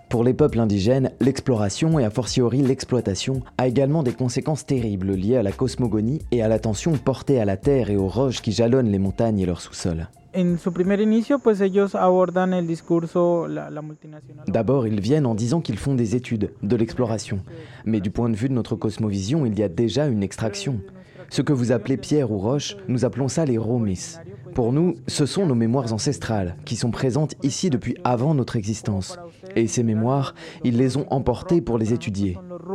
Pour les peuples indigènes, l'exploration et a fortiori l'exploitation a également des conséquences terribles liées à la cosmogonie et à l'attention portée à la terre et aux roches qui jalonnent les montagnes et leur sous-sol. En su primer inicio, pues ellos abordan el discurso, la multinacional. D'abord, ils viennent en disant qu'ils font des études, de l'exploration. Mais du point de vue de notre cosmovision, il y a déjà une extraction. Ce que vous appelez pierre ou roche, nous appelons ça les romis. Pour nous, ce sont nos mémoires ancestrales, qui sont présentes ici depuis avant notre existence. Et ces mémoires, ils les ont emportées pour les étudier.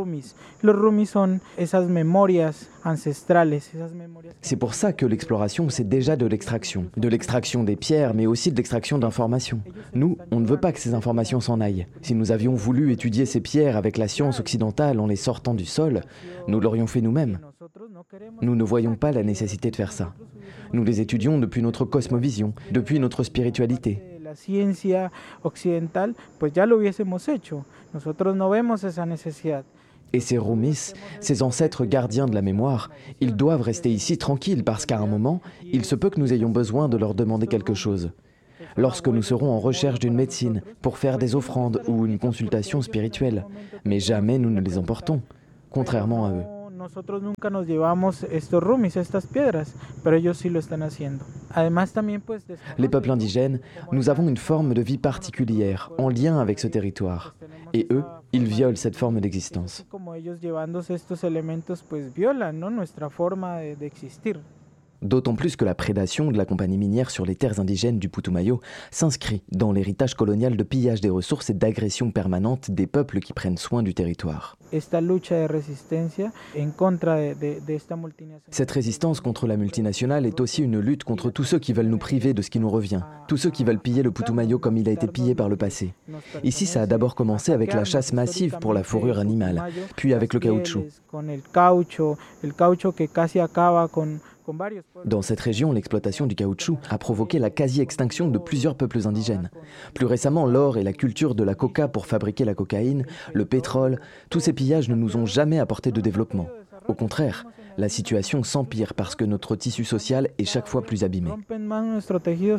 Los rumis son esas memorias ancestrales, esas memorias. C'est pour ça que l'exploration, c'est déjà de l'extraction. De l'extraction des pierres, mais aussi de l'extraction d'informations. Nous, on ne veut pas que ces informations s'en aillent. Si nous avions voulu étudier ces pierres avec la science occidentale en les sortant du sol, nous l'aurions fait nous-mêmes. Nous ne voyons pas la nécessité de faire ça. Nous les étudions depuis notre cosmovision, depuis notre spiritualité. La ciencia occidental, pues ya lo hubiésemos hecho. Nosotros no vemos esa necesidad. Et ces romis, ces ancêtres gardiens de la mémoire, ils doivent rester ici tranquilles parce qu'à un moment, il se peut que nous ayons besoin de leur demander quelque chose. Lorsque nous serons en recherche d'une médecine, pour faire des offrandes ou une consultation spirituelle. Mais jamais nous ne les emportons, contrairement à eux. Nosotros nunca nos llevamos estos rumis, estas piedras, pero ellos sí lo están haciendo. Además también pues Les peuples indigènes, nous avons une forme de vie particulière, en lien avec ce territoire. Et eux, ils violent cette forme d'existence. como ellos llevándose estos elementos pues violan, ¿no? Nuestra forma de existir. D'autant plus que la prédation de la compagnie minière sur les terres indigènes du Putumayo s'inscrit dans l'héritage colonial de pillage des ressources et d'agression permanente des peuples qui prennent soin du territoire. Esta lucha de resistencia en contra de esta multinacional. Cette résistance contre la multinationale est aussi une lutte contre tous ceux qui veulent nous priver de ce qui nous revient, tous ceux qui veulent piller le Putumayo comme il a été pillé par le passé. Ici, ça a d'abord commencé avec la chasse massive pour la fourrure animale, puis avec le caoutchouc. Con el caucho que casi acaba con varios pueblos. Dans cette région, l'exploitation du caoutchouc a provoqué la quasi-extinction de plusieurs peuples indigènes. Plus récemment, l'or et la culture de la coca pour fabriquer la cocaïne, le pétrole, tous ces pillages ne nous ont jamais apporté de développement. Au contraire, la situation s'empire parce que notre tissu social est chaque fois plus abîmé. Rompen más nuestro tejido